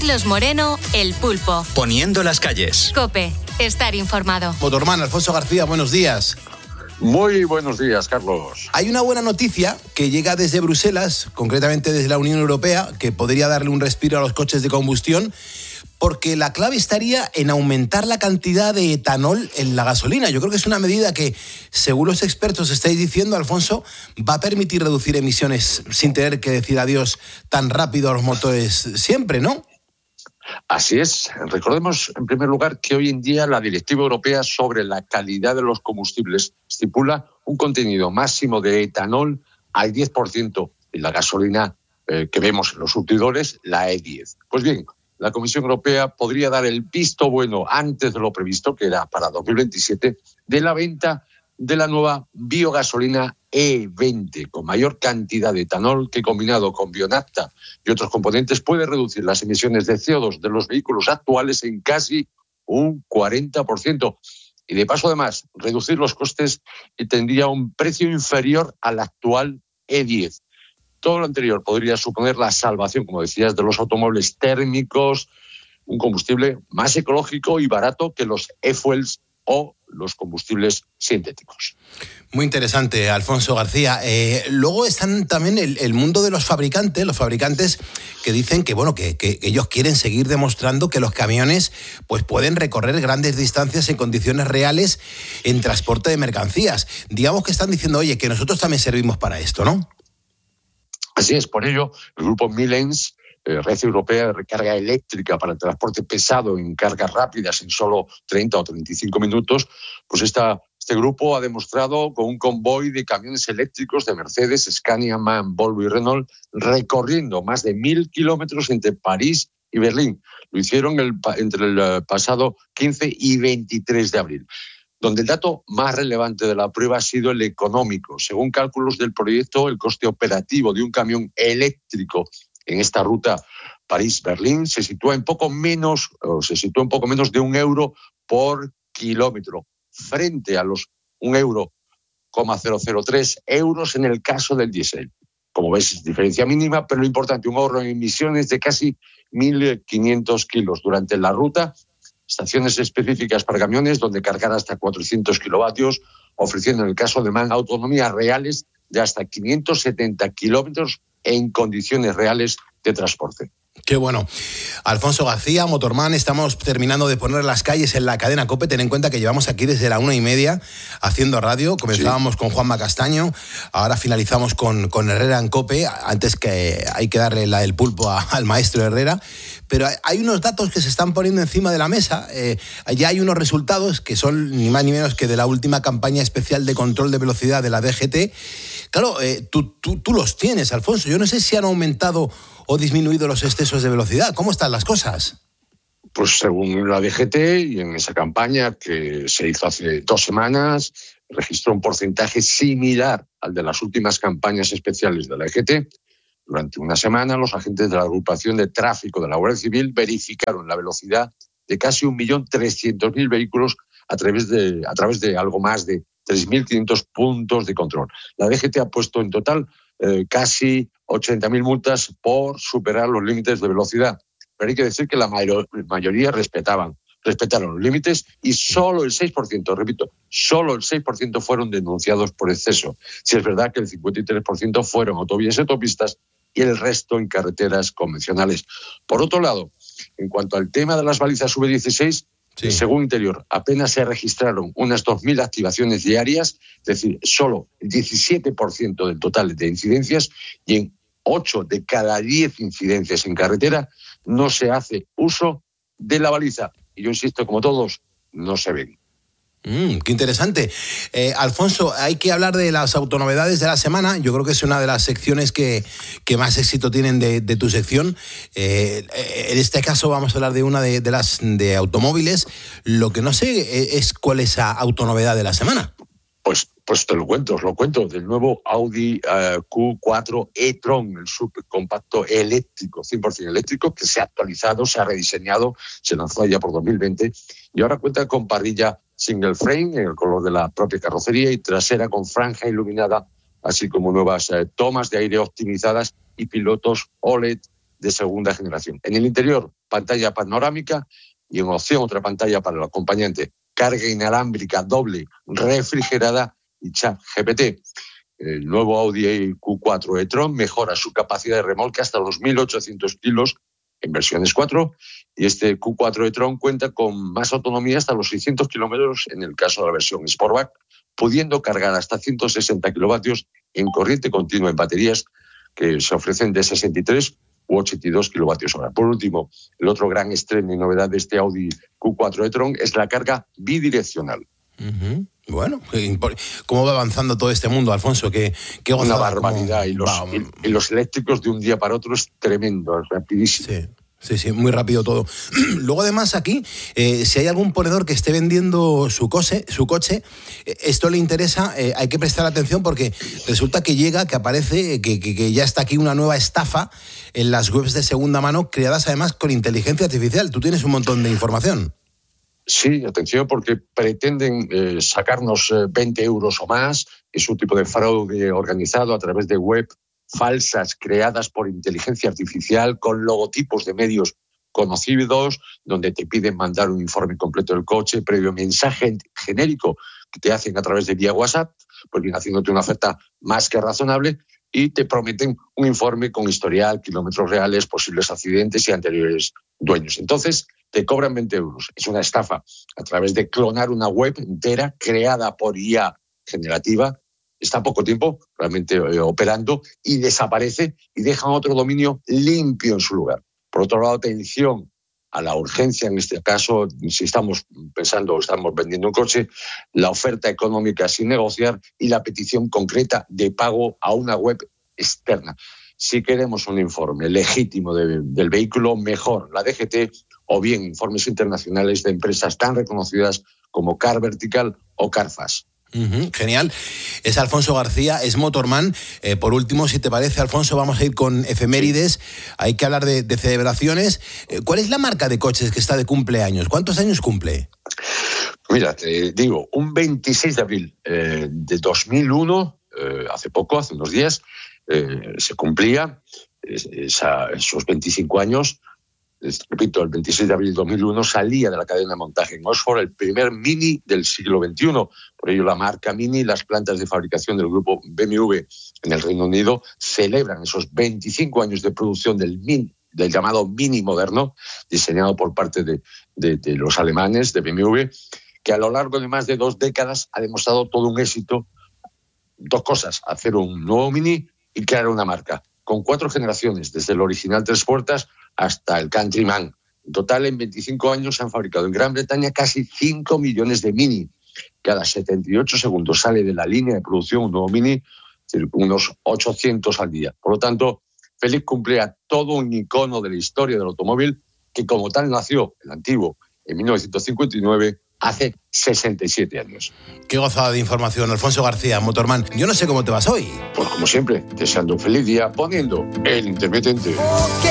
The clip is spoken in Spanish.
Carlos Moreno, El Pulpo. Poniendo las calles. COPE, estar informado. Motorman, Alfonso García, buenos días. Muy buenos días, Carlos. Hay una buena noticia que llega desde Bruselas, concretamente desde la Unión Europea, que podría darle un respiro a los coches de combustión, porque la clave estaría en aumentar la cantidad de etanol en la gasolina. Yo creo que es una medida que, según los expertos estáis diciendo, Alfonso, va a permitir reducir emisiones sin tener que decir adiós tan rápido a los motores siempre, ¿no? Así es. Recordemos, en primer lugar, que hoy en día la Directiva Europea sobre la calidad de los combustibles estipula un contenido máximo de etanol al 10% en la gasolina que vemos en los surtidores, la E10. Pues bien, la Comisión Europea podría dar el visto bueno antes de lo previsto, que era para 2027, de la venta de la nueva biogasolina E20, con mayor cantidad de etanol que, combinado con bionafta y otros componentes, puede reducir las emisiones de CO2 de los vehículos actuales en casi un 40%. Y de paso, además, reducir los costes y tendría un precio inferior al actual E10. Todo lo anterior podría suponer la salvación, como decías, de los automóviles térmicos, un combustible más ecológico y barato que los e-fuels o los combustibles sintéticos. Muy interesante, Alfonso García. Luego están también el mundo de los fabricantes que dicen que, bueno, que ellos quieren seguir demostrando que los camiones pues pueden recorrer grandes distancias en condiciones reales en transporte de mercancías. Digamos que están diciendo, oye, que nosotros también servimos para esto, ¿no? Así es, por ello, el grupo Milens, Red Europea de Recarga Eléctrica para el transporte pesado en cargas rápidas en solo 30 o 35 minutos, pues este grupo ha demostrado con un convoy de camiones eléctricos de Mercedes, Scania, MAN, Volvo y Renault, recorriendo más de 1.000 kilómetros entre París y Berlín. Lo hicieron entre el pasado 15 y 23 de abril. Donde el dato más relevante de la prueba ha sido el económico. Según cálculos del proyecto, el coste operativo de un camión eléctrico en esta ruta París-Berlín se sitúa un poco menos de €1 por kilómetro, frente a los €1,003 en el caso del diésel. Como ves, es diferencia mínima, pero lo importante, un ahorro en emisiones de casi 1.500 kilos durante la ruta. Estaciones específicas para camiones donde cargar hasta 400 kilovatios, ofreciendo en el caso de MAN autonomías reales de hasta 570 kilómetros en condiciones reales de transporte. Qué bueno. Alfonso García, Motorman, estamos terminando de poner las calles en la cadena COPE. Ten en cuenta que llevamos aquí desde la 1:30 haciendo radio. Comenzábamos con Juanma Castaño, ahora finalizamos con Herrera en COPE. Antes que hay que darle el pulpo al maestro Herrera. Pero hay unos datos que se están poniendo encima de la mesa. Ya hay unos resultados que son ni más ni menos que de la última campaña especial de control de velocidad de la DGT. Claro, tú los tienes, Alfonso. Yo no sé si han aumentado o disminuido los excesos de velocidad. ¿Cómo están las cosas? Pues según la DGT, y en esa campaña que se hizo hace 2 semanas, registró un porcentaje similar al de las últimas campañas especiales de la DGT. Durante una semana, los agentes de la agrupación de tráfico de la Guardia Civil verificaron la velocidad de casi 1.300.000 vehículos a través de algo más de 3.500 puntos de control. La DGT ha puesto en total casi 80.000 multas por superar los límites de velocidad. Pero hay que decir que la mayoría respetaron los límites y solo el 6%, repito, solo el 6% fueron denunciados por exceso. Si es verdad que el 53% fueron autovías y autopistas y el resto en carreteras convencionales. Por otro lado, en cuanto al tema de las balizas V16, sí, según Interior, apenas se registraron unas 2.000 activaciones diarias, es decir, solo el 17% del total de incidencias, y en 8 de cada 10 incidencias en carretera no se hace uso de la baliza. Y yo insisto, como todos, no se ven. Qué interesante. Alfonso, hay que hablar de las autonovedades de la semana. Yo creo que es una de las secciones que más éxito tienen de tu sección. En este caso vamos a hablar de una de las de automóviles. Lo que no sé es cuál es la autonovedad de la semana. Pues te lo cuento, del nuevo Audi Q4 e-tron, el subcompacto eléctrico, 100% eléctrico, que se ha actualizado, se ha rediseñado, se lanzó ya por 2020 y ahora cuenta con parrilla single frame en el color de la propia carrocería y trasera con franja iluminada, así como nuevas tomas de aire optimizadas y pilotos OLED de segunda generación. En el interior, pantalla panorámica y en opción otra pantalla para el acompañante, carga inalámbrica doble, refrigerada y chat GPT. El nuevo Audi Q4 e-tron mejora su capacidad de remolque hasta los 1.800 kilos en versiones 4 y este Q4 e-tron cuenta con más autonomía hasta los 600 kilómetros en el caso de la versión Sportback, pudiendo cargar hasta 160 kilovatios en corriente continua en baterías que se ofrecen de 63 u 82 kilovatios hora. Por último, el otro gran estreno y novedad de este Audi Q4 e-tron es la carga bidireccional. Uh-huh. Bueno, ¿cómo va avanzando todo este mundo, Alfonso? ¿Qué una barbaridad. Y los eléctricos de un día para otro es tremendo, es rapidísimo. Sí, muy rápido todo. Luego, además, aquí, si hay algún ponedor que esté vendiendo su coche, esto le interesa, hay que prestar atención porque resulta que aparece, que ya está aquí una nueva estafa en las webs de segunda mano, creadas además con inteligencia artificial. Tú tienes un montón de información. Sí, atención, porque pretenden sacarnos 20 euros o más. Es un tipo de fraude organizado a través de web falsas creadas por inteligencia artificial con logotipos de medios conocidos, donde te piden mandar un informe completo del coche, previo mensaje genérico que te hacen a través de vía WhatsApp, pues vienen haciéndote una oferta más que razonable y te prometen un informe con historial, kilómetros reales, posibles accidentes y anteriores dueños. Entonces, te cobran 20 euros. Es una estafa a través de clonar una web entera creada por IA generativa. Está poco tiempo realmente operando y desaparece y dejan otro dominio limpio en su lugar. Por otro lado, atención a la urgencia, en este caso, si estamos vendiendo un coche, la oferta económica sin negociar y la petición concreta de pago a una web externa. Si queremos un informe legítimo del vehículo, mejor la DGT o bien informes internacionales de empresas tan reconocidas como Car Vertical o Carfax. Genial. Es Alfonso García, es Motorman. Por último, si te parece, Alfonso, vamos a ir con efemérides. Hay que hablar de celebraciones. ¿Cuál es la marca de coches que está de cumpleaños? ¿Cuántos años cumple? Mira, te digo, un 26 de abril de 2001, hace unos días, se cumplía esos 25 años. Repito, el 26 de abril de 2001 salía de la cadena de montaje en Oxford el primer Mini del siglo XXI. Por ello, la marca Mini y las plantas de fabricación del grupo BMW en el Reino Unido celebran esos 25 años de producción del llamado Mini moderno, diseñado por parte de los alemanes de BMW, que a lo largo de más de 2 décadas ha demostrado todo un éxito. 2 cosas: hacer un nuevo Mini y crear una marca, con 4 generaciones, desde el original 3 puertas hasta el Countryman. En total, en 25 años se han fabricado en Gran Bretaña casi 5 millones de Mini. Cada 78 segundos sale de la línea de producción un nuevo Mini, unos 800 al día. Por lo tanto, feliz cumple a todo un icono de la historia del automóvil que como tal nació, el antiguo, en 1959, hace 67 años. Qué gozada de información, Alfonso García, Motorman. Yo no sé cómo te vas hoy. Pues como siempre, deseando un feliz día, poniendo el intermitente.